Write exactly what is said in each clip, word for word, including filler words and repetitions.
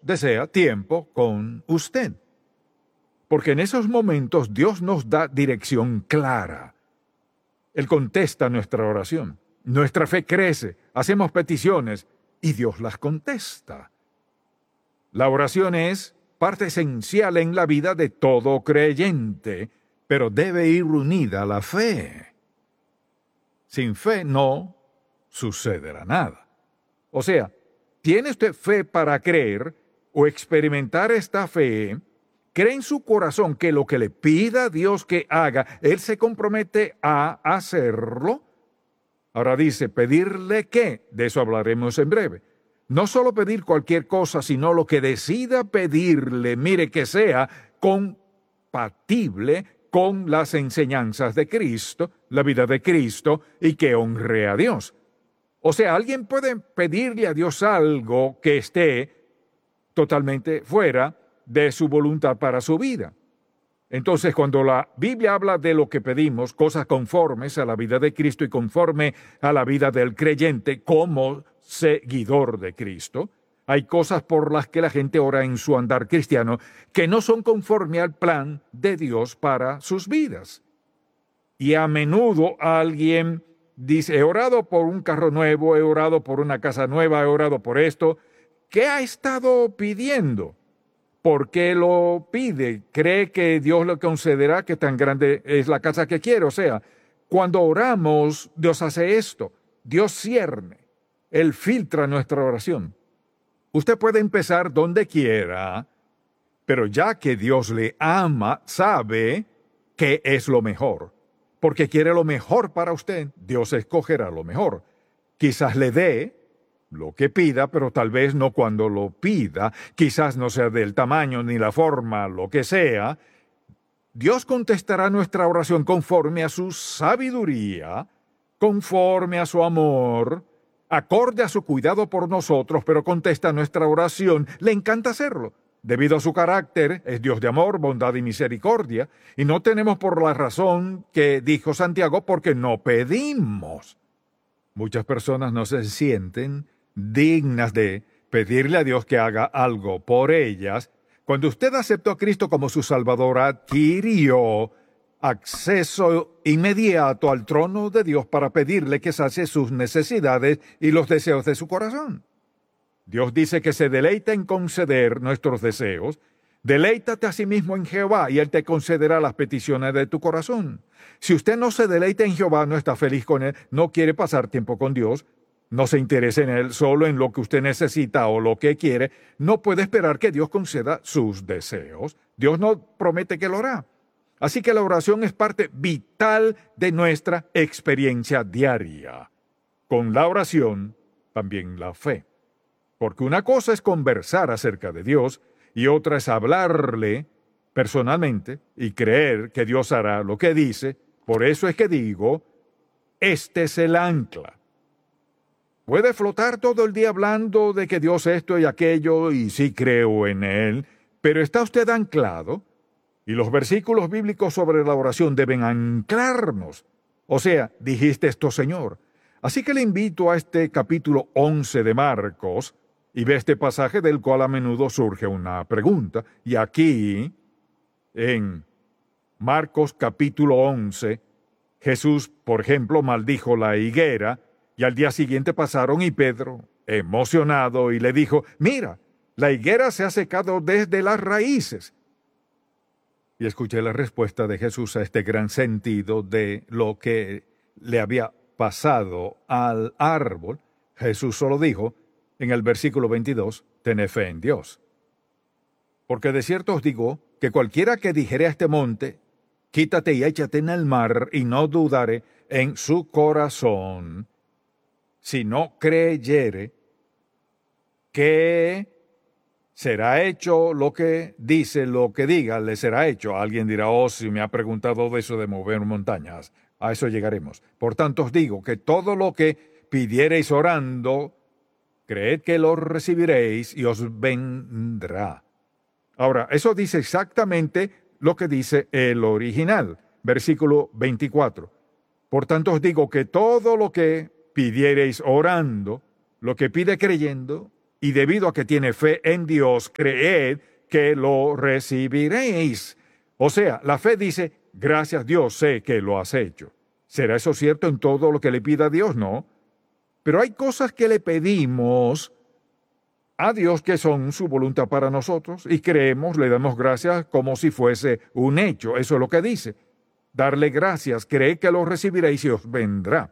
desea tiempo con usted. Porque en esos momentos Dios nos da dirección clara. Él contesta nuestra oración. Nuestra fe crece, hacemos peticiones y Dios las contesta. La oración es parte esencial en la vida de todo creyente, pero debe ir unida a la fe. Sin fe no sucederá nada. O sea, ¿tiene usted fe para creer o experimentar esta fe? ¿Cree en su corazón que lo que le pida a Dios que haga, Él se compromete a hacerlo? Ahora dice, ¿pedirle qué? De eso hablaremos en breve. No solo pedir cualquier cosa, sino lo que decida pedirle, mire, que sea compatible con las enseñanzas de Cristo, la vida de Cristo, y que honre a Dios. O sea, alguien puede pedirle a Dios algo que esté totalmente fuera de su voluntad para su vida. Entonces, cuando la Biblia habla de lo que pedimos, cosas conformes a la vida de Cristo y conforme a la vida del creyente como seguidor de Cristo, hay cosas por las que la gente ora en su andar cristiano que no son conforme al plan de Dios para sus vidas. Y a menudo alguien dice, he orado por un carro nuevo, he orado por una casa nueva, he orado por esto. ¿Qué ha estado pidiendo? ¿Por qué lo pide? ¿Cree que Dios le concederá que tan grande es la casa que quiere? O sea, cuando oramos, Dios hace esto. Dios cierne. Él filtra nuestra oración. Usted puede empezar donde quiera, pero ya que Dios le ama, sabe qué es lo mejor. Porque quiere lo mejor para usted, Dios escogerá lo mejor. Quizás le dé lo que pida, pero tal vez no cuando lo pida, quizás no sea del tamaño ni la forma, lo que sea. Dios contestará nuestra oración conforme a su sabiduría, conforme a su amor, acorde a su cuidado por nosotros, pero contesta nuestra oración. Le encanta hacerlo. Debido a su carácter, es Dios de amor, bondad y misericordia, y no tenemos por la razón que dijo Santiago, porque no pedimos. Muchas personas no se sienten dignas de pedirle a Dios que haga algo por ellas. Cuando usted aceptó a Cristo como su Salvador, adquirió acceso inmediato al trono de Dios para pedirle que sacie sus necesidades y los deseos de su corazón. Dios dice que se deleita en conceder nuestros deseos. Deleítate a sí mismo en Jehová y Él te concederá las peticiones de tu corazón. Si usted no se deleita en Jehová, no está feliz con Él, no quiere pasar tiempo con Dios, no se interesa en Él, solo en lo que usted necesita o lo que quiere, no puede esperar que Dios conceda sus deseos. Dios no promete que lo hará. Así que la oración es parte vital de nuestra experiencia diaria. Con la oración, también la fe. Porque una cosa es conversar acerca de Dios y otra es hablarle personalmente y creer que Dios hará lo que dice. Por eso es que digo, este es el ancla. Puede flotar todo el día hablando de que Dios esto y aquello y sí creo en Él, pero ¿está usted anclado? Y los versículos bíblicos sobre la oración deben anclarnos. O sea, dijiste esto, Señor. Así que le invito a este capítulo once de Marcos y ve este pasaje del cual a menudo surge una pregunta. Y aquí, en Marcos capítulo once, Jesús, por ejemplo, maldijo la higuera y al día siguiente pasaron y Pedro, emocionado, y le dijo, mira, la higuera se ha secado desde las raíces. Y escuché la respuesta de Jesús a este gran sentido de lo que le había pasado al árbol. Jesús solo dijo, en el versículo veintidós, tened fe en Dios. Porque de cierto os digo que cualquiera que dijere a este monte, quítate y échate en el mar, y no dudare en su corazón, si no creyere que será hecho lo que dice, lo que diga, le será hecho. Alguien dirá, oh, si me ha preguntado de eso de mover montañas. A eso llegaremos. Por tanto os digo que todo lo que pidiereis orando, creed que lo recibiréis y os vendrá. Ahora, eso dice exactamente lo que dice el original. Versículo veinticuatro. Por tanto os digo que todo lo que pidiereis orando, lo que pide creyendo, y debido a que tiene fe en Dios, creed que lo recibiréis. O sea, la fe dice, gracias Dios, sé que lo has hecho. ¿Será eso cierto en todo lo que le pida a Dios? No. Pero hay cosas que le pedimos a Dios que son su voluntad para nosotros y creemos, le damos gracias como si fuese un hecho. Eso es lo que dice. Darle gracias, cree que lo recibiréis y os vendrá.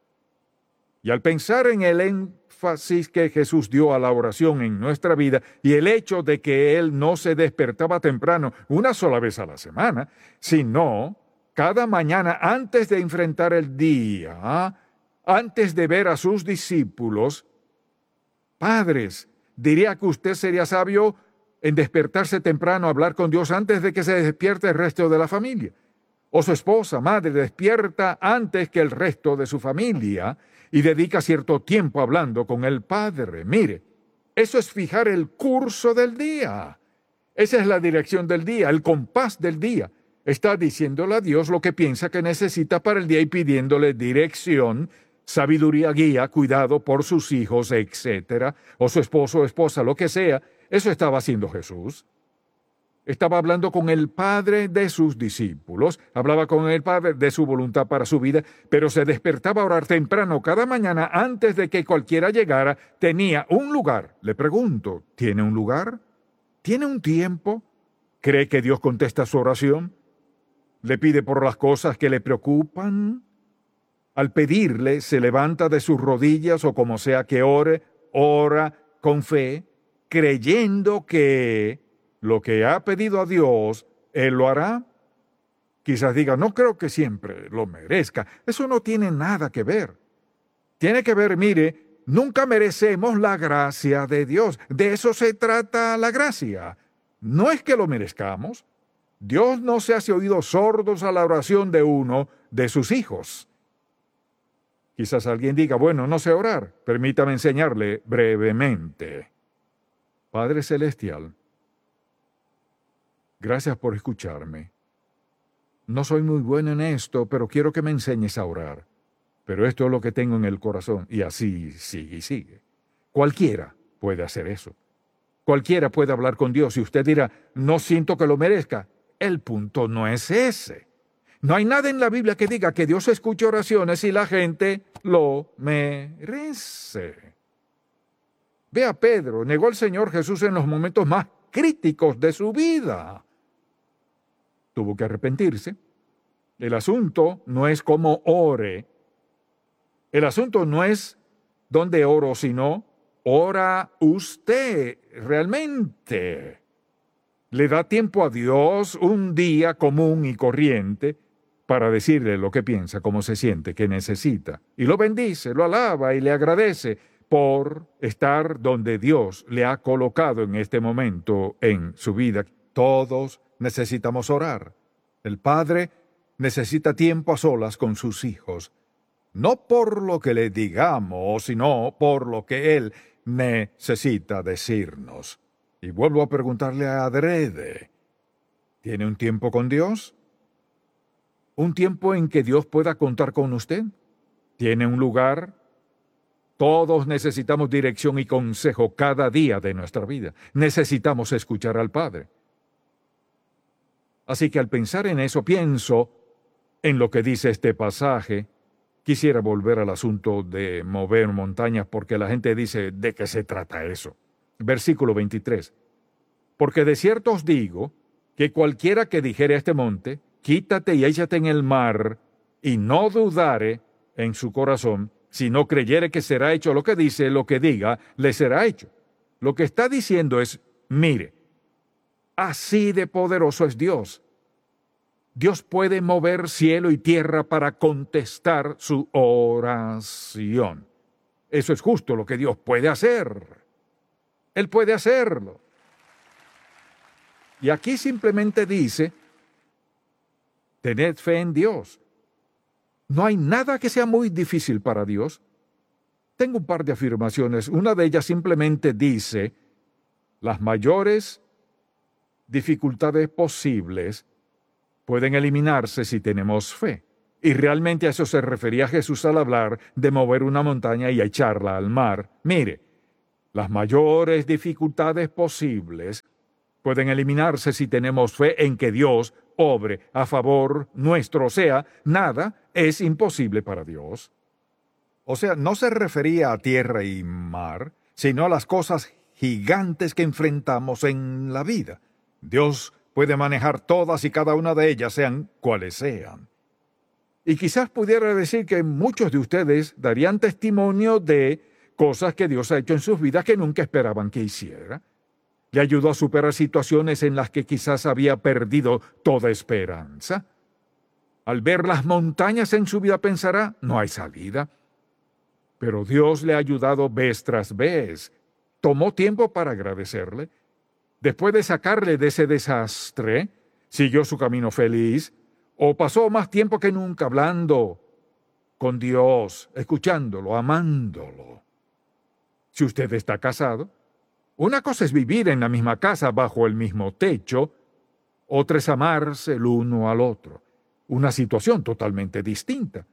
Y al pensar en el énfasis que Jesús dio a la oración en nuestra vida y el hecho de que Él no se despertaba temprano una sola vez a la semana, sino cada mañana antes de enfrentar el día, antes de ver a sus discípulos, padres, diría que usted sería sabio en despertarse temprano a hablar con Dios antes de que se despierte el resto de la familia. O su esposa, madre, despierta antes que el resto de su familia y dedica cierto tiempo hablando con el Padre. Mire, eso es fijar el curso del día. Esa es la dirección del día, el compás del día. Está diciéndole a Dios lo que piensa que necesita para el día y pidiéndole dirección, sabiduría, guía, cuidado por sus hijos, etcétera, o su esposo o esposa, lo que sea. Eso estaba haciendo Jesús. Estaba hablando con el Padre de sus discípulos, hablaba con el Padre de su voluntad para su vida, pero se despertaba a orar temprano cada mañana antes de que cualquiera llegara. Tenía un lugar. Le pregunto, ¿tiene un lugar? ¿Tiene un tiempo? ¿Cree que Dios contesta su oración? ¿Le pide por las cosas que le preocupan? Al pedirle, se levanta de sus rodillas o como sea que ore, ora con fe, creyendo que lo que ha pedido a Dios, Él lo hará. Quizás diga, no creo que siempre lo merezca. Eso no tiene nada que ver. Tiene que ver, mire, nunca merecemos la gracia de Dios. De eso se trata la gracia. No es que lo merezcamos. Dios no se hace oídos sordos a la oración de uno de sus hijos. Quizás alguien diga, bueno, no sé orar. Permítame enseñarle brevemente. Padre Celestial, gracias por escucharme. No soy muy bueno en esto, pero quiero que me enseñes a orar. Pero esto es lo que tengo en el corazón. Y así sigue y sigue. Cualquiera puede hacer eso. Cualquiera puede hablar con Dios. Y usted dirá, no siento que lo merezca. El punto no es ese. No hay nada en la Biblia que diga que Dios escuche oraciones y la gente lo merece. Ve a Pedro, negó al Señor Jesús en los momentos más críticos de su vida. Tuvo que arrepentirse. El asunto no es cómo ore. El asunto no es dónde oro, sino ora usted realmente. Le da tiempo a Dios un día común y corriente para decirle lo que piensa, cómo se siente, qué necesita. Y lo bendice, lo alaba y le agradece por estar donde Dios le ha colocado en este momento en su vida. Todos necesitamos orar. El Padre necesita tiempo a solas con sus hijos, no por lo que le digamos, sino por lo que Él necesita decirnos. Y vuelvo a preguntarle a adrede, ¿tiene un tiempo con Dios? ¿Un tiempo en que Dios pueda contar con usted? ¿Tiene un lugar? Todos necesitamos dirección y consejo cada día de nuestra vida. Necesitamos escuchar al Padre. Así que al pensar en eso, pienso en lo que dice este pasaje. Quisiera volver al asunto de mover montañas porque la gente dice, ¿de qué se trata eso? Versículo veintitrés. Porque de cierto os digo que cualquiera que dijere a este monte, quítate y échate en el mar, y no dudare en su corazón, si no creyere que será hecho lo que dice, lo que diga, le será hecho. Lo que está diciendo es, mire, así de poderoso es Dios. Dios puede mover cielo y tierra para contestar su oración. Eso es justo lo que Dios puede hacer. Él puede hacerlo. Y aquí simplemente dice, tened fe en Dios. No hay nada que sea muy difícil para Dios. Tengo un par de afirmaciones. Una de ellas simplemente dice, las mayores dificultades posibles pueden eliminarse si tenemos fe. Y realmente a eso se refería Jesús al hablar de mover una montaña y a echarla al mar. Mire, Las mayores dificultades posibles pueden eliminarse si tenemos fe en que Dios obre a favor nuestro. O sea, nada es imposible para Dios. O sea, no se refería a tierra y mar, sino a las cosas gigantes que enfrentamos en la vida. Dios puede manejar todas y cada una de ellas, sean cuales sean. Y quizás pudiera decir que muchos de ustedes darían testimonio de cosas que Dios ha hecho en sus vidas que nunca esperaban que hiciera. Le ayudó a superar situaciones en las que quizás había perdido toda esperanza. Al ver las montañas en su vida pensará, no hay salida. Pero Dios le ha ayudado vez tras vez. Tomó tiempo para agradecerle. Después de sacarle de ese desastre, siguió su camino feliz, o pasó más tiempo que nunca hablando con Dios, escuchándolo, amándolo. Si usted está casado, una cosa es vivir en la misma casa bajo el mismo techo, otra es amarse el uno al otro. Una situación totalmente distinta.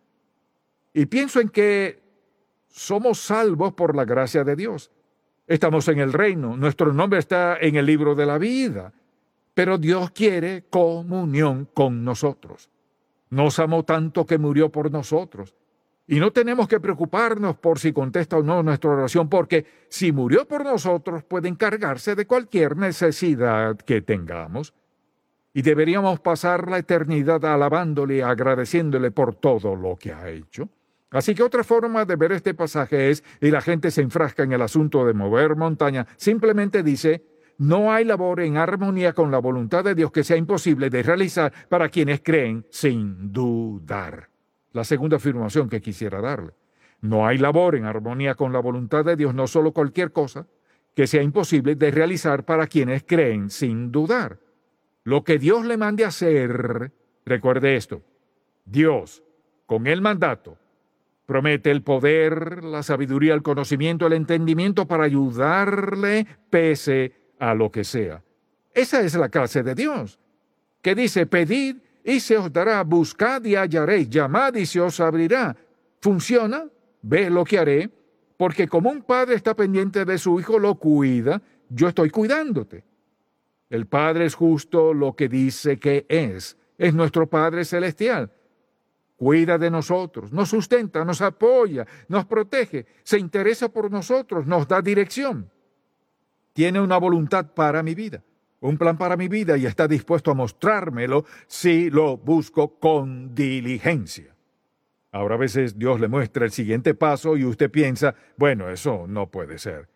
Y pienso en que somos salvos por la gracia de Dios. Estamos en el reino, nuestro nombre está en el libro de la vida, pero Dios quiere comunión con nosotros. Nos amó tanto que murió por nosotros. Y no tenemos que preocuparnos por si contesta o no nuestra oración, porque si murió por nosotros, puede encargarse de cualquier necesidad que tengamos. Y deberíamos pasar la eternidad alabándole y agradeciéndole por todo lo que ha hecho. Así que otra forma de ver este pasaje es, y la gente se enfrasca en el asunto de mover montaña, simplemente dice, no hay labor en armonía con la voluntad de Dios que sea imposible de realizar para quienes creen sin dudar. La segunda afirmación que quisiera darle. No hay labor en armonía con la voluntad de Dios, no solo cualquier cosa que sea imposible de realizar para quienes creen sin dudar. Lo que Dios le mande a hacer, recuerde esto, Dios, con el mandato, promete el poder, la sabiduría, el conocimiento, el entendimiento para ayudarle pese a lo que sea. Esa es la clase de Dios, que dice, pedid y se os dará, buscad y hallaréis, llamad y se os abrirá. ¿Funciona? Ve lo que haré, porque como un padre está pendiente de su hijo, lo cuida, yo estoy cuidándote. El Padre es justo lo que dice que es. Es nuestro Padre celestial. Cuida de nosotros, nos sustenta, nos apoya, nos protege, se interesa por nosotros, nos da dirección. Tiene una voluntad para mi vida, un plan para mi vida y está dispuesto a mostrármelo si lo busco con diligencia. Ahora a veces Dios le muestra el siguiente paso y usted piensa, bueno, eso no puede ser.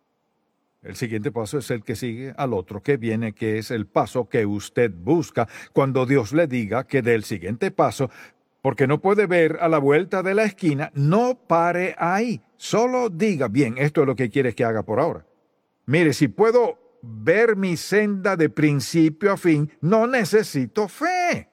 El siguiente paso es el que sigue al otro que viene, que es el paso que usted busca cuando Dios le diga que dé el siguiente paso, porque no puede ver a la vuelta de la esquina, no pare ahí. Solo diga, bien, esto es lo que quieres que haga por ahora. Mire, si puedo ver mi senda de principio a fin, no necesito fe.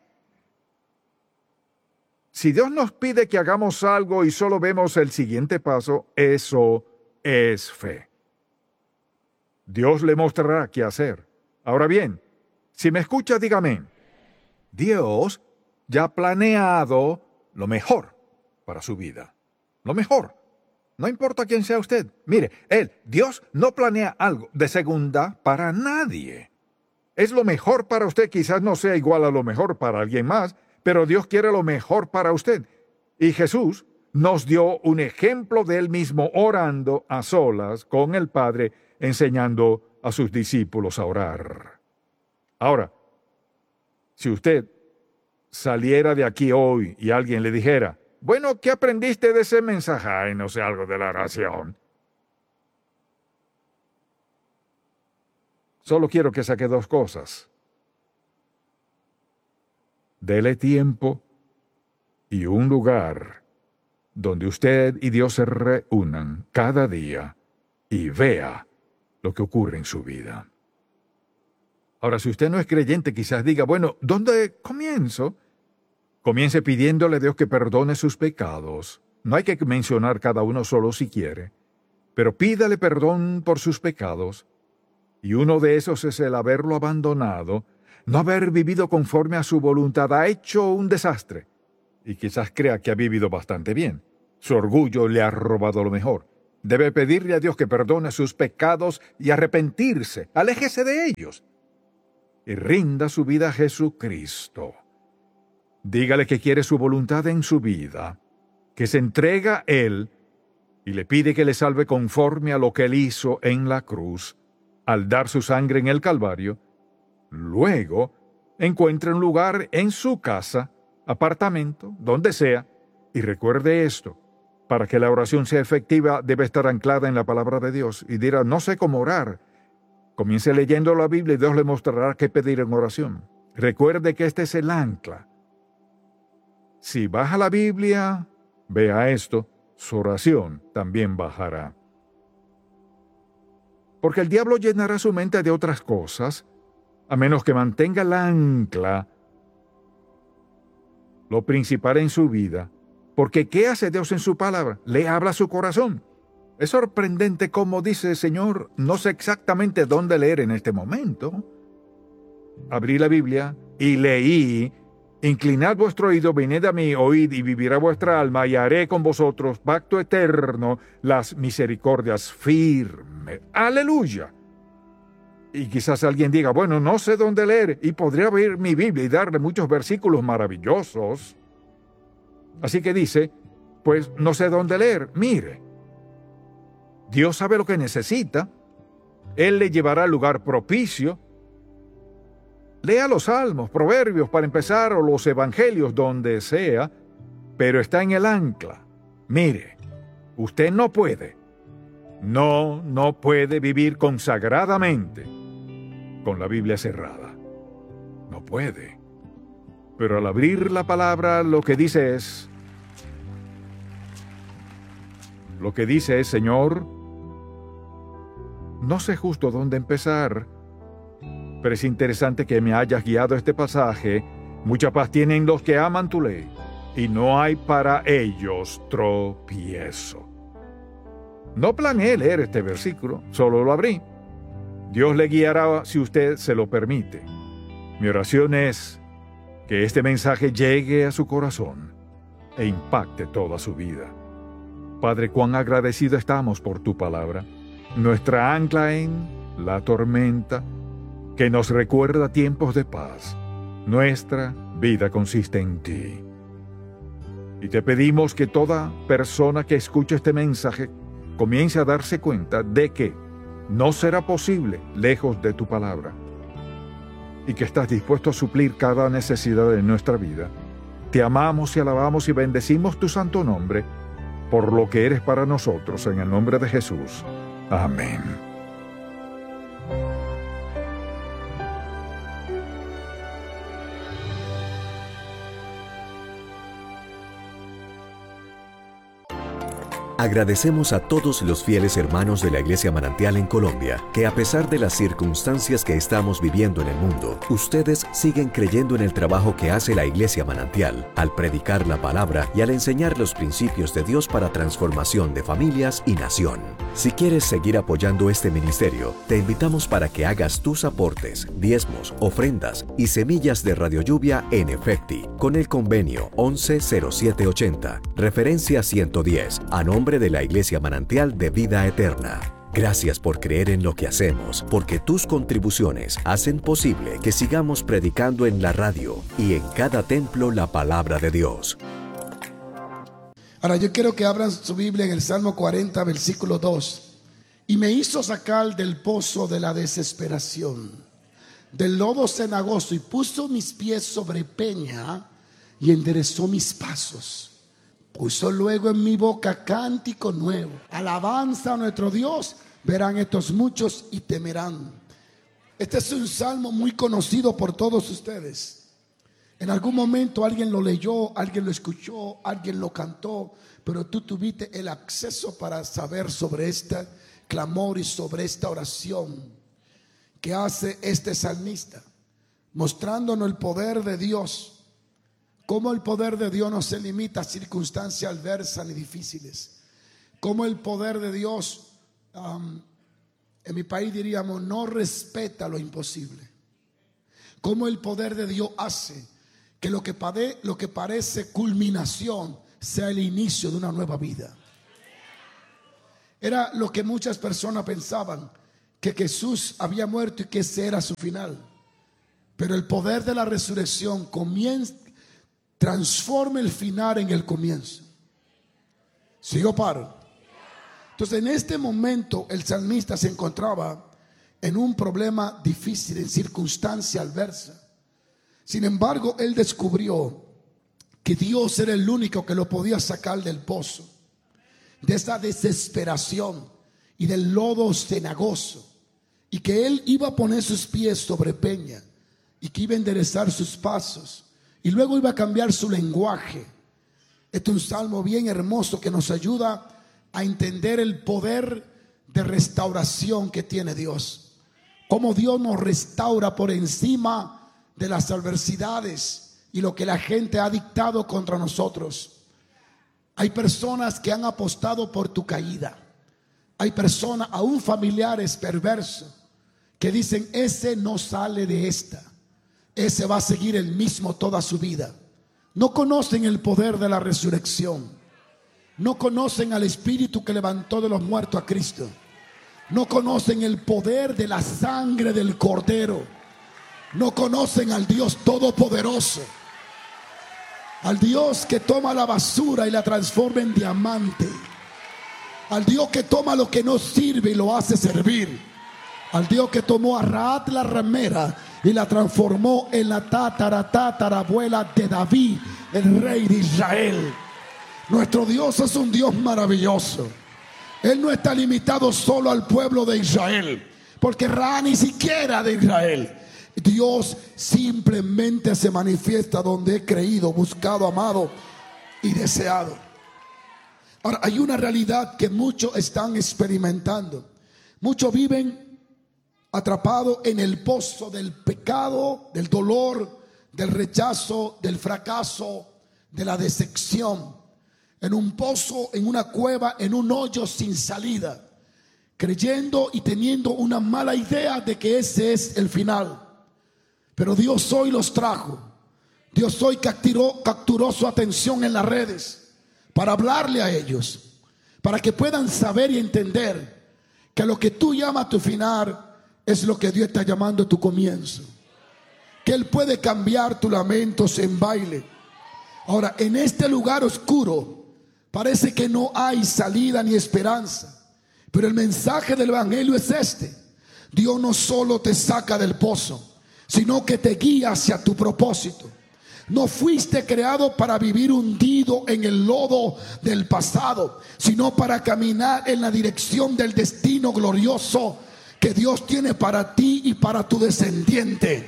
Si Dios nos pide que hagamos algo y solo vemos el siguiente paso, eso es fe. Dios le mostrará qué hacer. Ahora bien, si me escucha, dígame, Dios ya ha planeado lo mejor para su vida. Lo mejor. No importa quién sea usted. Mire, Él, Dios no planea algo de segunda para nadie. Es lo mejor para usted. Quizás no sea igual a lo mejor para alguien más, pero Dios quiere lo mejor para usted. Y Jesús nos dio un ejemplo de Él mismo orando a solas con el Padre, enseñando a sus discípulos a orar. Ahora, si usted saliera de aquí hoy y alguien le dijera, bueno, ¿qué aprendiste de ese mensaje? Ay, no sé, algo de la oración. Solo quiero que saque dos cosas. Dele tiempo y un lugar donde usted y Dios se reúnan cada día y vea lo que ocurre en su vida. Ahora, si usted no es creyente, quizás diga, bueno, ¿dónde comienzo? Comience pidiéndole a Dios que perdone sus pecados. No hay que mencionar cada uno solo si quiere, pero pídale perdón por sus pecados. Y uno de esos es el haberlo abandonado, no haber vivido conforme a su voluntad, ha hecho un desastre. Y quizás crea que ha vivido bastante bien. Su orgullo le ha robado lo mejor. Debe pedirle a Dios que perdone sus pecados y arrepentirse. Aléjese de ellos y rinda su vida a Jesucristo. Dígale que quiere su voluntad en su vida, que se entrega a Él y le pide que le salve conforme a lo que Él hizo en la cruz, al dar su sangre en el Calvario. Luego, encuentre un lugar en su casa, apartamento, donde sea, y recuerde esto: para que la oración sea efectiva, debe estar anclada en la palabra de Dios. Y dirá, no sé cómo orar. Comience leyendo la Biblia y Dios le mostrará qué pedir en oración. Recuerde que este es el ancla. Si baja la Biblia, vea esto, su oración también bajará. Porque el diablo llenará su mente de otras cosas, a menos que mantenga el ancla, lo principal en su vida. Porque ¿qué hace Dios en su palabra? Le habla a su corazón. Es sorprendente cómo dice el Señor, no sé exactamente dónde leer en este momento. Abrí la Biblia y leí: inclinad vuestro oído, venid a mí, oíd, y vivirá vuestra alma, y haré con vosotros pacto eterno, las misericordias firmes. ¡Aleluya! Y quizás alguien diga, bueno, no sé dónde leer, y podría abrir mi Biblia y darle muchos versículos maravillosos. Así que dice, pues no sé dónde leer. Mire, Dios sabe lo que necesita. Él le llevará al lugar propicio. Lea los Salmos, Proverbios para empezar, o los Evangelios, donde sea, pero está en el ancla. Mire, usted no puede, no, no puede vivir consagradamente con la Biblia cerrada. No puede. Pero al abrir la palabra, lo que dice es, lo que dice es, Señor, no sé justo dónde empezar, pero es interesante que me hayas guiado a este pasaje. Mucha paz tienen los que aman tu ley, y no hay para ellos tropiezo. No planeé leer este versículo, solo lo abrí. Dios le guiará si usted se lo permite. Mi oración es que este mensaje llegue a su corazón e impacte toda su vida. Padre, cuán agradecido estamos por tu palabra, nuestra ancla en la tormenta, que nos recuerda tiempos de paz. Nuestra vida consiste en ti. Y te pedimos que toda persona que escuche este mensaje comience a darse cuenta de que no será posible lejos de tu palabra, y que estás dispuesto a suplir cada necesidad de nuestra vida. Te amamos y alabamos y bendecimos tu santo nombre por lo que eres para nosotros, en el nombre de Jesús. Amén. Agradecemos a todos los fieles hermanos de la Iglesia Manantial en Colombia, que a pesar de las circunstancias que estamos viviendo en el mundo, ustedes siguen creyendo en el trabajo que hace la Iglesia Manantial, al predicar la palabra y al enseñar los principios de Dios para transformación de familias y nación. Si quieres seguir apoyando este ministerio, te invitamos para que hagas tus aportes, diezmos, ofrendas y semillas de Radio Lluvia en Efecti, con el convenio once cero siete ochenta, referencia ciento diez, a nombre de la Iglesia Manantial de Vida Eterna. Gracias por creer en lo que hacemos, porque tus contribuciones hacen posible que sigamos predicando en la radio y en cada templo la palabra de Dios. Ahora yo quiero que abran su Biblia en el Salmo cuarenta, versículo dos. Y me hizo sacar del pozo de la desesperación, del lodo cenagoso, y puso mis pies sobre peña y enderezó mis pasos. Puso luego en mi boca cántico nuevo, alabanza a nuestro Dios. Verán estos muchos y temerán. Este es un salmo muy conocido por todos ustedes. En algún momento alguien lo leyó, alguien lo escuchó, alguien lo cantó, pero tú tuviste el acceso para saber sobre este clamor y sobre esta oración que hace este salmista, mostrándonos el poder de Dios. Cómo el poder de Dios no se limita a circunstancias adversas ni difíciles. Cómo el poder de Dios, um, en mi país diríamos, no respeta lo imposible. Cómo el poder de Dios hace que lo que, pade, lo que parece culminación sea el inicio de una nueva vida. era lo que muchas personas pensaban, que Jesús había muerto y que ese era su final. Pero el poder de la resurrección comienza, transforma el final en el comienzo. ¿Sigo paro? Entonces, en este momento el salmista se encontraba en un problema difícil, en circunstancia adversa. Sin embargo, él descubrió que Dios era el único que lo podía sacar del pozo, de esa desesperación y del lodo cenagoso, y que él iba a poner sus pies sobre peña y que iba a enderezar sus pasos y luego iba a cambiar su lenguaje. Este es un salmo bien hermoso que nos ayuda a entender el poder de restauración que tiene Dios, cómo Dios nos restaura por encima de las adversidades y lo que la gente ha dictado contra nosotros. Hay personas que han apostado por tu caída. Hay personas, aún familiares perversos, que dicen: ese no sale de esta, ese va a seguir el mismo toda su vida. No conocen el poder de la resurrección. No conocen al Espíritu que levantó de los muertos a Cristo. No conocen el poder de la sangre del Cordero. No conocen al Dios todopoderoso, al Dios que toma la basura y la transforma en diamante, al Dios que toma lo que no sirve y lo hace servir, al Dios que tomó a Rahat la ramera y la transformó en la tatara tatarabuela de David, el rey de Israel. Nuestro Dios es un Dios maravilloso. Él no está limitado solo al pueblo de Israel, porque Rahat ni siquiera de Israel. Dios simplemente se manifiesta donde he creído, buscado, amado y deseado. Ahora, hay una realidad que muchos están experimentando. Muchos viven atrapados en el pozo del pecado, del dolor, del rechazo, del fracaso, de la decepción. En un pozo, en una cueva, en un hoyo sin salida, creyendo y teniendo una mala idea de que ese es el final. Pero Dios hoy los trajo. Dios hoy capturó, capturó su atención en las redes para hablarle a ellos, para que puedan saber y entender que lo que tú llamas tu final es lo que Dios está llamando tu comienzo. Que Él puede cambiar tus lamentos en baile. Ahora, en este lugar oscuro parece que no hay salida ni esperanza, pero el mensaje del evangelio es este: Dios no solo te saca del pozo, sino que te guía hacia tu propósito. No fuiste creado para vivir hundido en el lodo del pasado, sino para caminar en la dirección del destino glorioso que Dios tiene para ti y para tu descendiente.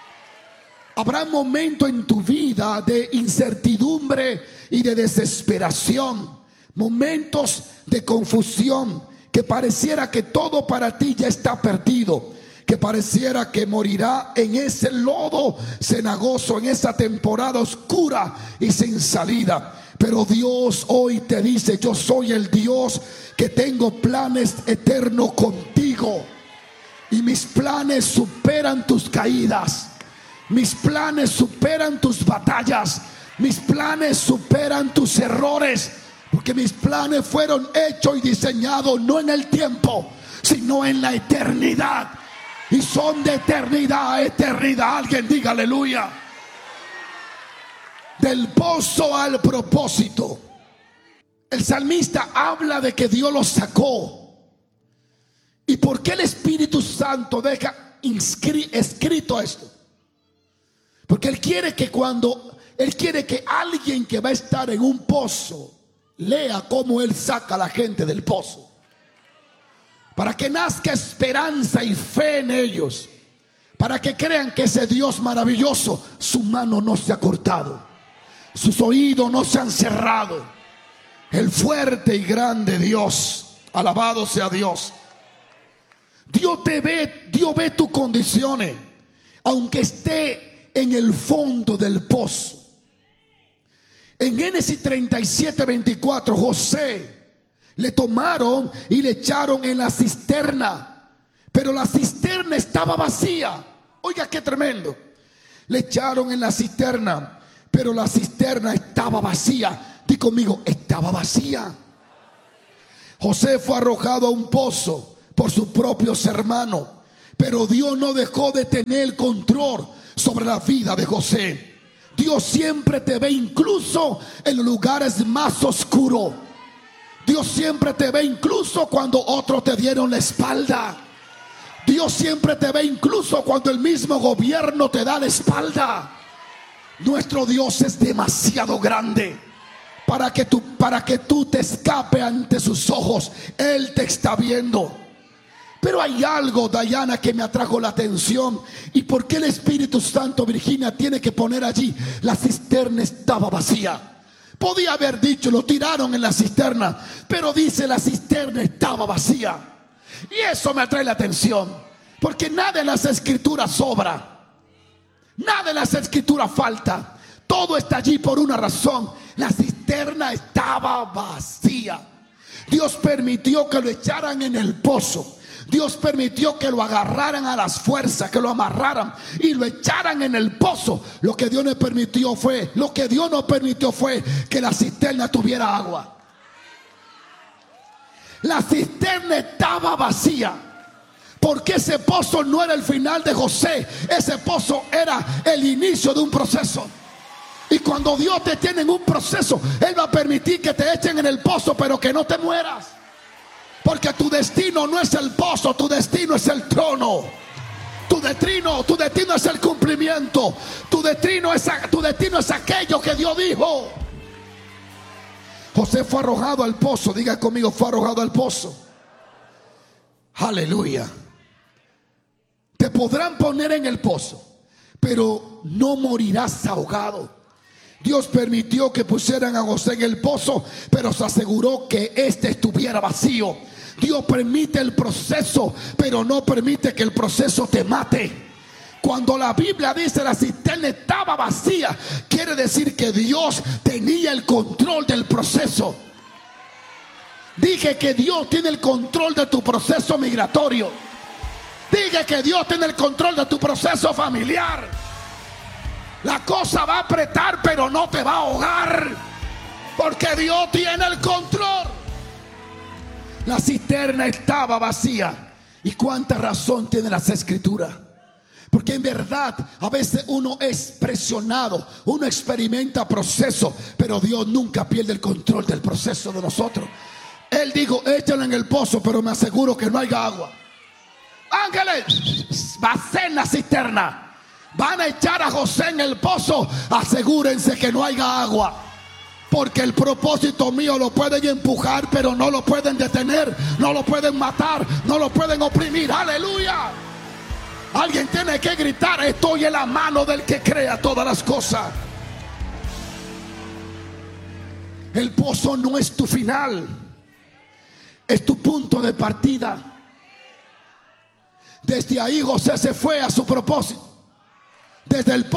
Habrá momentos en tu vida de incertidumbre y de desesperación, momentos de confusión, que pareciera que todo para ti ya está perdido, que pareciera que morirá en ese lodo cenagoso, en esa temporada oscura y sin salida. Pero Dios hoy te dice: yo soy el Dios que tengo planes eternos contigo, y mis planes superan tus caídas, mis planes superan tus batallas, mis planes superan tus errores, porque mis planes fueron hechos y diseñados no en el tiempo, sino en la eternidad. Y son de eternidad a eternidad. Alguien diga aleluya. Del pozo al propósito. El salmista habla de que Dios lo sacó. ¿Y por qué el Espíritu Santo deja inscri- escrito esto? Porque Él quiere que cuando Él quiere que alguien que va a estar en un pozo lea cómo Él saca a la gente del pozo, para que nazca esperanza y fe en ellos, para que crean que ese Dios maravilloso, su mano no se ha cortado, sus oídos no se han cerrado. El fuerte y grande Dios, alabado sea Dios. Dios te ve, Dios ve tus condiciones, aunque esté en el fondo del pozo. En Génesis treinta y siete, veinticuatro, José le tomaron y le echaron en la cisterna, pero la cisterna estaba vacía. Oiga qué tremendo. Le echaron en la cisterna, pero la cisterna estaba vacía. Di conmigo, estaba vacía. José fue arrojado a un pozo por sus propios hermanos, pero Dios no dejó de tener el control sobre la vida de José. Dios siempre te ve incluso en los lugares más oscuros. Dios siempre te ve incluso cuando otros te dieron la espalda. Dios siempre te ve incluso cuando el mismo gobierno te da la espalda. Nuestro Dios es demasiado grande para que tú, para que tú te escape ante sus ojos. Él te está viendo. Pero hay algo, Dayana, que me atrajo la atención. ¿Y por qué el Espíritu Santo, Virginia, tiene que poner allí? La cisterna estaba vacía. Podía haber dicho, lo tiraron en la cisterna, pero dice la cisterna estaba vacía. Y eso me atrae la atención, porque nada en las escrituras sobra, nada en las escrituras falta. Todo está allí por una razón. La cisterna estaba vacía. Dios permitió que lo echaran en el pozo. Dios permitió que lo agarraran a las fuerzas, que lo amarraran y lo echaran en el pozo. Lo que Dios no permitió fue, lo que Dios no permitió fue que la cisterna tuviera agua. La cisterna estaba vacía, porque ese pozo no era el final de José. Ese pozo era el inicio de un proceso. Y cuando Dios te tiene en un proceso, Él va a permitir que te echen en el pozo, pero que no te mueras. Porque tu destino no es el pozo, tu destino es el trono. Tu destino, tu destino es el cumplimiento. Tu destino es, tu destino es aquello que Dios dijo. José fue arrojado al pozo. Diga conmigo, fue arrojado al pozo. Aleluya. Te podrán poner en el pozo, pero no morirás ahogado. Dios permitió que pusieran a José en el pozo, pero se aseguró que éste estuviera vacío. Dios permite el proceso, pero no permite que el proceso te mate. Cuando la Biblia dice la cisterna estaba vacía, quiere decir que Dios tenía el control del proceso. Dije que Dios tiene el control de tu proceso migratorio. Dije que Dios tiene el control de tu proceso familiar. La cosa va a apretar, pero no te va a ahogar, porque Dios tiene el control. La cisterna estaba vacía. ¿Y cuánta razón tienen las escrituras? Porque en verdad a veces uno es presionado, uno experimenta proceso, pero Dios nunca pierde el control del proceso de nosotros. Él dijo, échalo en el pozo, pero me aseguro que no haya agua. Ángeles, vacíen la cisterna. Van a echar a José en el pozo, asegúrense que no haya agua. Porque el propósito mío lo pueden empujar, pero no lo pueden detener, no lo pueden matar, no lo pueden oprimir. Aleluya. Alguien tiene que gritar, estoy en la mano del que crea todas las cosas. El pozo no es tu final, es tu punto de partida. Desde ahí José se fue a su propósito. Desde el